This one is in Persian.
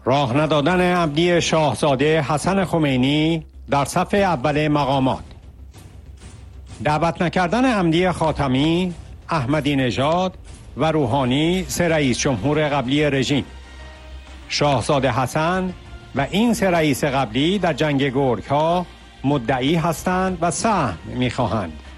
راه ندادن عمدی شاهزاده حسن خمینی در صف اول مقامات. دعوت نکردن عمدی خاتمی، احمدی نژاد و روحانی، سه رئیس جمهور قبلی رژیم. شاهزاده حسن و این سه رئیس قبلی در جنگ گرگ‌ها مدعی هستند و سهم می‌خواهند.